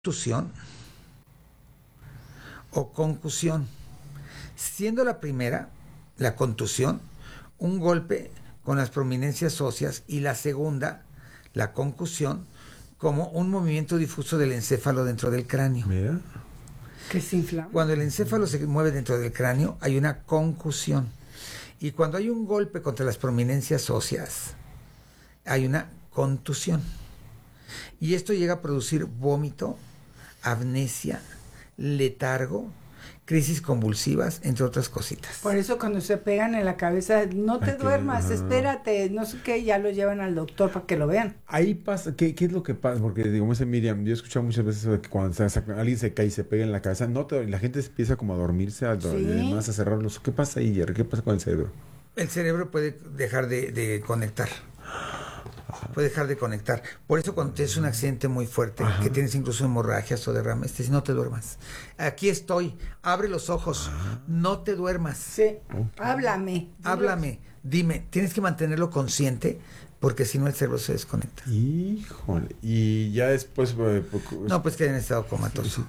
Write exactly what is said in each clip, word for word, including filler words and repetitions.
contusión o concusión, siendo la primera, la contusión, un golpe con las prominencias óseas, y la segunda, la concusión, como un movimiento difuso del encéfalo dentro del cráneo. Mira. Que se inflama. Cuando el encéfalo se mueve dentro del cráneo, hay una concusión. Y cuando hay un golpe contra las prominencias óseas, hay una contusión. Y esto llega a producir vómito, amnesia, letargo, crisis convulsivas, entre otras cositas. Por eso cuando se pegan en la cabeza, no te Ay, que- duermas, ajá. espérate, no sé qué, ya lo llevan al doctor para que lo vean. Ahí pasa, ¿qué, ¿qué es lo que pasa? Porque, digo, como dice Miriam, yo he escuchado muchas veces eso de que cuando se- se- alguien se cae y se pega en la cabeza, no te- la gente empieza como a dormirse, a, do- Sí. y además a cerrar los... ¿Qué pasa ahí, Jerry? ¿Qué pasa con el cerebro? El cerebro puede dejar de, de conectar. Puede dejar de conectar. Por eso cuando tienes un accidente muy fuerte, Ajá. que tienes incluso hemorragias o derrames, te dicen, no te duermas. Aquí estoy, abre los ojos, no te duermas. Sí, Ok. háblame. Háblame, dime, tienes que mantenerlo consciente, porque si no el cerebro se desconecta. Híjole. Y ya después... eh, poco- No, pues que en estado comatoso.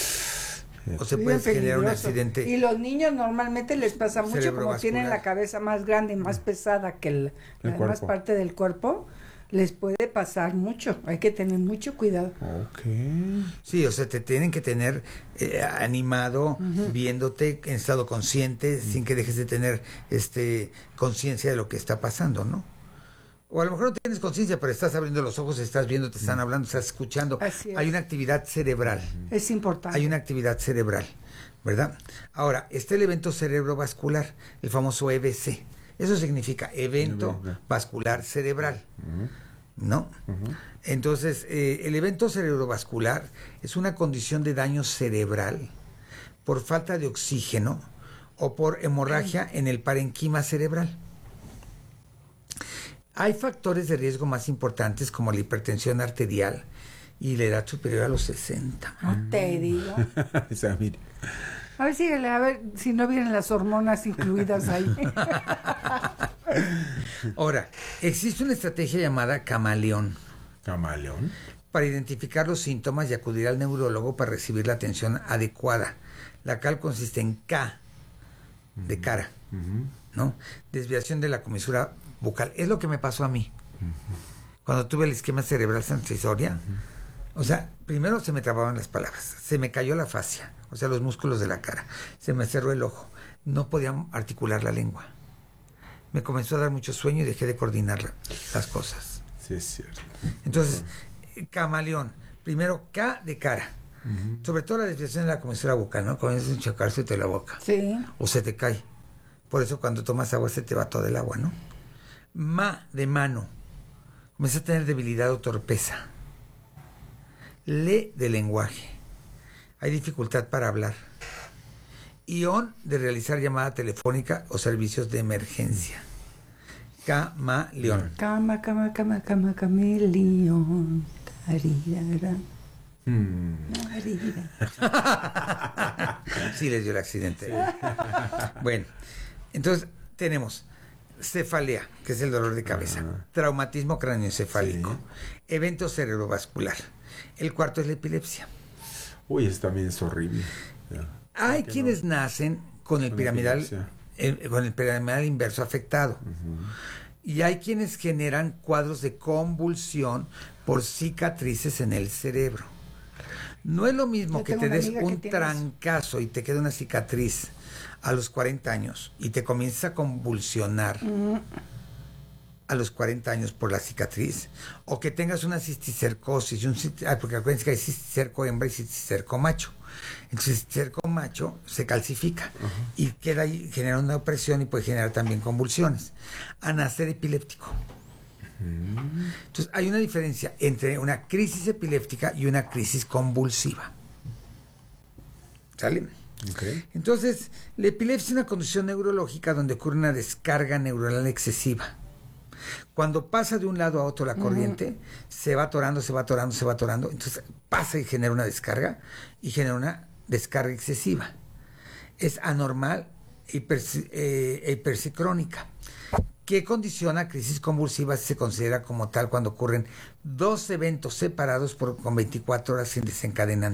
O se Es puede bien generar un peligroso. accidente. Y los niños normalmente les pasa mucho, como cerebrovascular. tienen la cabeza más grande y más pesada que el- El la demás cuerpo. parte del cuerpo, les puede pasar mucho. Hay que tener mucho cuidado. Ok. Sí, o sea, te tienen que tener eh, animado, viéndote en estado consciente, sin que dejes de tener este conciencia de lo que está pasando, ¿no? O a lo mejor no tienes conciencia, pero estás abriendo los ojos, estás viendo, te están hablando, estás escuchando. Así es. Hay una actividad cerebral. Es importante. Hay una actividad cerebral, ¿verdad? Ahora, está el evento cerebrovascular, el famoso E V C. Eso significa evento Evento. vascular cerebral, Ujú, ¿no? ujú. Entonces, eh, el evento cerebrovascular es una condición de daño cerebral por falta de oxígeno o por hemorragia en el parenquima cerebral. Hay factores de riesgo más importantes como la hipertensión arterial y la edad superior a los sesenta. No te digo. O sea, mire. A ver, síguele, a ver si no vienen las hormonas incluidas ahí. Ahora, existe una estrategia llamada camaleón Camaleón. para identificar los síntomas y acudir al neurólogo para recibir la atención adecuada, la cual consiste en K, de cara, Ujú. ¿no? Desviación de la comisura bucal. Es lo que me pasó a mí. Cuando tuve el esquema cerebral transisoria, o sea, primero se me trababan las palabras, se me cayó la fascia, o sea, los músculos de la cara, se me cerró el ojo, no podía articular la lengua. Me comenzó a dar mucho sueño y dejé de coordinar la- las cosas. Sí, es cierto. Entonces, eh, camaleón, primero K de cara, Ujú. sobre todo la desviación de la comisura bucal, ¿no? Comienza a enchocarse de la boca. Sí. O se te cae. Por eso cuando tomas agua se te va todo el agua, ¿no? Ma de mano. Comienza a tener debilidad o torpeza. Le de lenguaje. Hay dificultad para hablar. Ion de realizar llamada telefónica o servicios de emergencia. Camaleón. Cama, cama, cama, cama, cameleón. Tarirara, Mm. tarira. Sí les dio el accidente. Bueno, entonces tenemos cefalea, que es el dolor de cabeza, Ajá. traumatismo cráneoencefálico, Sí. evento cerebrovascular. El cuarto es la epilepsia. Uy, eso también es horrible. Ya. Hay que quienes no. nacen con el Con piramidal, epilepsia. eh, con el piramidal inverso afectado. Ujú. Y hay quienes generan cuadros de convulsión por cicatrices en el cerebro. No es lo mismo Yo que tengo te una des amiga que un tiene eso. trancazo y te queda una cicatriz a los cuarenta años y te comienzas a convulsionar Mm, a los cuarenta años por la cicatriz, o que tengas una cisticercosis, y un cist- ah, porque acuérdense que hay cisticerco hembra y cisticerco macho. El cisticerco macho se calcifica y queda ahí, genera una opresión y puede generar también convulsiones. A nacer epiléptico. Entonces hay una diferencia entre una crisis epiléptica y una crisis convulsiva. ¿Sale? Ok. Entonces, la epilepsia es una condición neurológica donde ocurre una descarga neuronal excesiva. Cuando pasa de un lado a otro la corriente, se va atorando, se va atorando, se va atorando, entonces pasa y genera una descarga y genera una descarga excesiva. Es anormal e hipersi- eh, e hipersicrónica. que condiciona crisis convulsivas se considera como tal cuando ocurren dos eventos separados por, con veinticuatro horas sin desencadenante.